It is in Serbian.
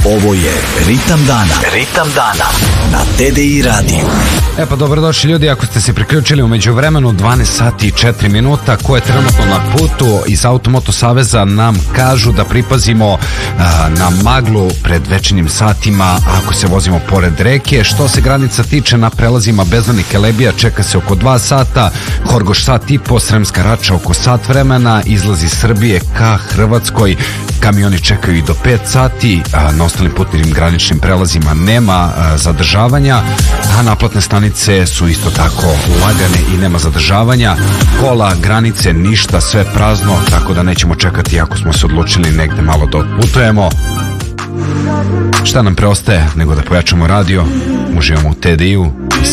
Ovo je Ritam dana. Ritam dana na TDI radiju. Pa dobrodošli ljudi, ako ste se priključili u međuvremenu 12 sati i 4 minuta, ko je trenutno na putu iz Automoto Saveza nam kažu da pripazimo na maglu pred večernjim satima ako se vozimo pored reke. Što se granica tiče, na prelazima Bezdan i Kelebija čeka se oko 2 sata, Horgoš sat i po, Sremska Rača oko sat vremena, izlazi Srbije ka Hrvatskoj, kamioni čekaju i do 5 sati, na ostalim putnim graničnim prelazima nema zadržavanja, a naplatne stanice su isto tako lagane i nema zadržavanja. Kola, granice, ništa, sve prazno, tako da nećemo čekati ako smo se odlučili negde malo da otputujemo. Šta nam preostaje nego da pojačamo radio, uživamo u TDI-u i